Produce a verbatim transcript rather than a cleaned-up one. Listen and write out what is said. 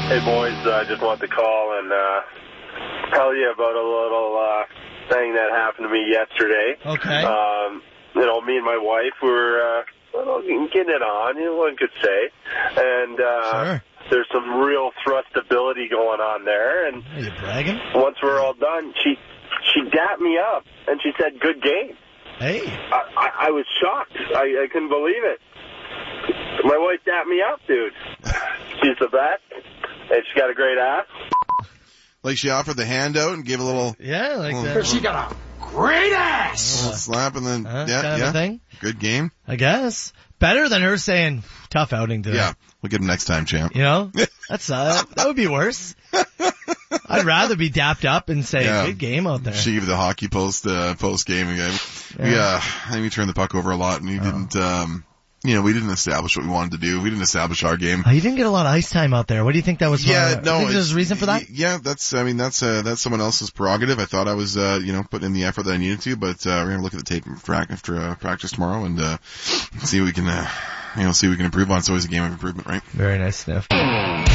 Hey, boys, I uh, just want to call and uh, tell you about a little uh, thing that happened to me yesterday. Okay. Um, you know, me and my wife were uh, well, getting it on, you know, one could say. And uh, Sure. there's some real thrustability going on there. And Are you bragging? once we're all done, she she dapped me up, and she said, good game. Hey. I, I, I was shocked. I, I couldn't believe it. My wife dapped me up, dude. She's the best. And she got a great ass. Like she offered the handout and gave a little, Yeah, like little, that. She got a great ass. little slap and then, Uh, yeah, kind of yeah. a thing? Good game. I guess. Better than her saying, tough outing today. Yeah. We'll get him next time, champ. You know? That's, uh, that would be worse. I'd rather be dapped up and say, Yeah. good game out there. She gave the hockey post, uh, post game again. Yeah. We, uh, I think we turned the puck over a lot and we Oh. didn't, um, you know, we didn't establish what we wanted to do. We didn't establish our game. Oh, you didn't get a lot of ice time out there. What do you think that was for? Yeah, You no. think there's it's- a reason for that? Yeah, that's, I mean, that's, uh, that's someone else's prerogative. I thought I was, uh, you know, putting in the effort that I needed to, but, uh, we're gonna look at the tape after, uh, practice tomorrow and, uh, see what we can, uh, you know, see what we can improve on. It's always a game of improvement, right? Very nice, Sniff.